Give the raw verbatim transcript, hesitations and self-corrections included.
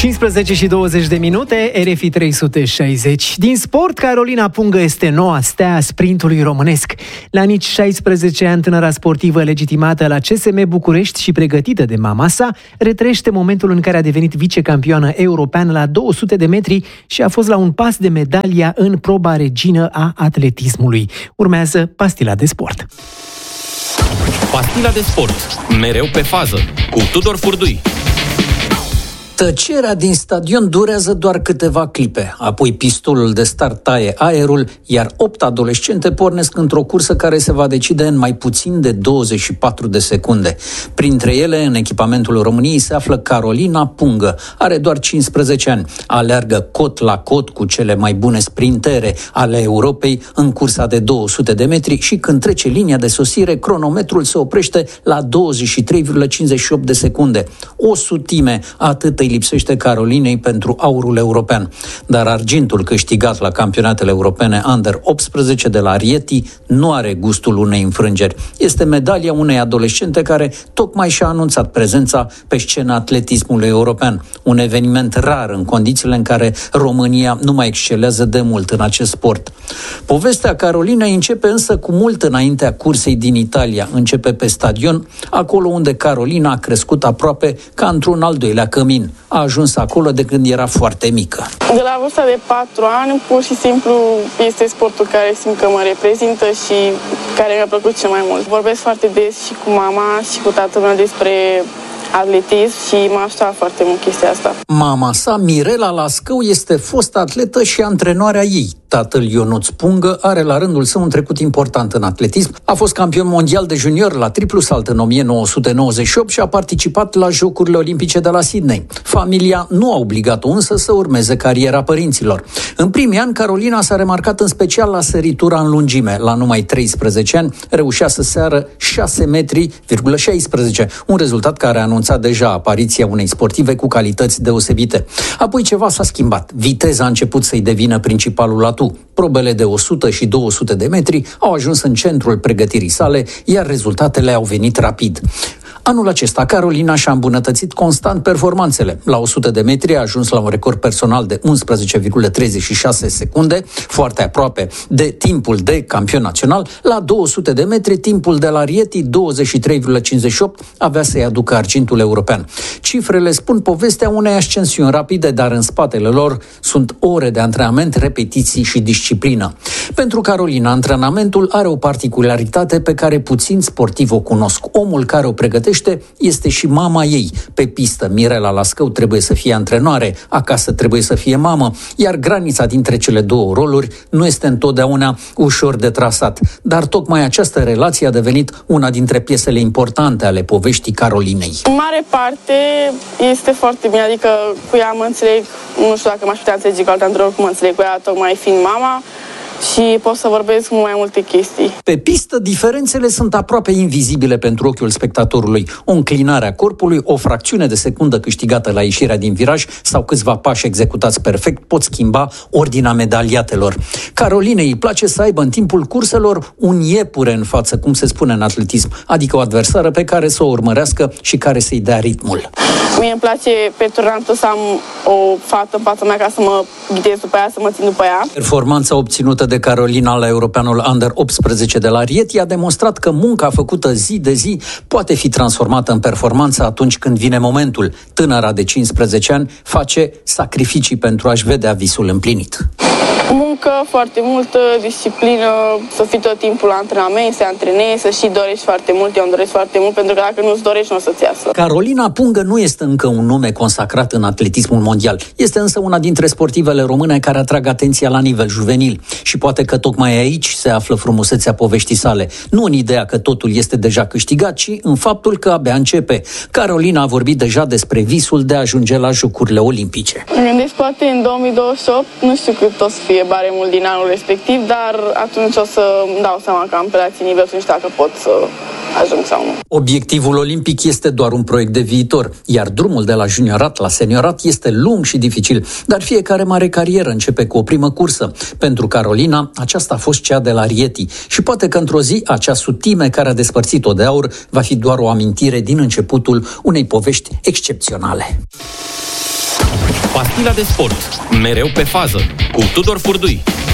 cincisprezece și douăzeci de minute, R F I trei sute șaizeci. Din sport, Carolina Pungă este noua stea a sprintului românesc. La nici șaisprezece ani, tânăra sportivă legitimată la C S M București și pregătită de mama sa, retrăiește momentul în care a devenit vicecampioană europeană la două sute de metri și a fost la un pas de medalia în proba regină a atletismului. Urmează Pastila de sport. Pastila de sport, mereu pe fază, cu Tudor Furdui. Tăcerea din stadion durează doar câteva clipe, apoi pistolul de start taie aerul, iar opt adolescente pornesc într-o cursă care se va decide în mai puțin de douăzeci și patru de secunde. Printre ele, în echipamentul României se află Carolina Pungă. Are doar cincisprezece ani, aleargă cot la cot cu cele mai bune sprintere ale Europei în cursa de două sute de metri și când trece linia de sosire, cronometrul se oprește la douăzeci și trei virgulă cincizeci și opt de secunde. O sutime, atât îi lipsește Carolinei pentru aurul european. Dar argintul câștigat la campionatele europene Under optsprezece de la Rieti nu are gustul unei înfrângeri. Este medalia unei adolescente care tocmai și-a anunțat prezența pe scena atletismului european. Un eveniment rar în condițiile în care România nu mai excelează de mult în acest sport. Povestea Carolinei începe însă cu mult înaintea cursei din Italia. Începe pe stadion, acolo unde Carolina a crescut aproape ca într-un al doilea cămin. A ajuns acolo de când era foarte mică. De la vârsta de patru ani, pur și simplu, este sportul care simt că mă reprezintă și care mi-a plăcut cel mai mult. Vorbesc foarte des și cu mama și cu tatăl meu despre atletism și m-a ajutat foarte mult chestia asta. Mama sa, Mirela Lascău, este fostă atletă și antrenoarea ei. Tatăl Ionuț Pungă are la rândul său un trecut important în atletism. A fost campion mondial de junior la triplu salt în o mie nouă sute nouăzeci și opt și a participat la Jocurile Olimpice de la Sydney. Familia nu a obligat-o însă să urmeze cariera părinților. În primii ani, Carolina s-a remarcat în special la săritura în lungime. La numai treisprezece ani, reușea să sară șase metri virgulă șaisprezece, un rezultat care a anunțat deja apariția unei sportive cu calități deosebite. Apoi ceva s-a schimbat. Viteza a început să-i devină principalul atu. Probele de o sută și două sute de metri au ajuns în centrul pregătirii sale, iar rezultatele au venit rapid. Anul acesta, Carolina și-a îmbunătățit constant performanțele. La o sută de metri a ajuns la un record personal de unsprezece virgulă treizeci și șase secunde, foarte aproape de timpul de campion național. La două sute de metri, timpul de la Rieti, douăzeci și trei virgulă cincizeci și opt, avea să-i aducă argintul european. Cifrele spun povestea unei ascensiuni rapide, dar în spatele lor sunt ore de antrenament, repetiții și disciplină. Pentru Carolina, antrenamentul are o particularitate pe care puțini sportivi o cunosc. Omul care o pregătește este și mama ei. Pe pistă, Mirela Lascău trebuie să fie antrenoare, acasă trebuie să fie mamă, iar granița dintre cele două roluri nu este întotdeauna ușor de trasat. Dar tocmai această relație a devenit una dintre piesele importante ale poveștii Carolinei. În mare parte este foarte bine, adică cu ea mă înțeleg, nu știu dacă m-aș putea înțelege cu altă antrenor, cum mă înțeleg cu ea, tocmai fiind mama, și pot să vorbesc cu mai multe chestii. Pe pistă, diferențele sunt aproape invizibile pentru ochiul spectatorului. O înclinare a corpului, o fracțiune de secundă câștigată la ieșirea din viraj sau câțiva pași executați perfect pot schimba ordinea medaliatelor. Carolinei îi place să aibă în timpul curselor un iepure în față, cum se spune în atletism, adică o adversară pe care să o urmărească și care să-i dea ritmul. Mie îmi place pe turnantul să am o fată în fața mea ca să mă ghidez după ea, să mă țin după ea. Performanța obținută de Carolina la europeanul Under optsprezece de la Rieti a demonstrat că munca făcută zi de zi poate fi transformată în performanță atunci când vine momentul. Tânăra de cincisprezece ani face sacrificii pentru a-și vedea visul împlinit. Muncă, foarte multă disciplină, să fii tot timpul la antrenament, să antrenezi, să și dorești foarte mult. Eu îmi doresc foarte mult, pentru că dacă nu-ți dorești, nu o să-ți iasă. Carolina Pungă nu este încă un nume consacrat în atletismul mondial. Este însă una dintre sportivele române care atrag atenția la nivel juvenil. Și poate că tocmai aici se află frumusețea poveștii sale. Nu în ideea că totul este deja câștigat, ci în faptul că abia începe. Carolina a vorbit deja despre visul de a ajunge la Jocurile Olimpice. Mă gândesc poate în două mii douăzeci și opt, nu știu cât o să fie baremul din anul respectiv, dar atunci o să dau seama că am pe la țin nivel și dacă pot să ajung sau nu. Obiectivul olimpic este doar un proiect de viitor, iar drumul de la juniorat la seniorat este lung și dificil, dar fiecare mare carieră începe cu o primă cursă. Pentru Carolina, aceasta a fost cea de la Rieti și poate că într-o zi acea sutime care a despărțit-o de aur va fi doar o amintire din începutul unei povești excepționale. Pastila de sport. Mereu pe fază. Cu Tudor Furdui.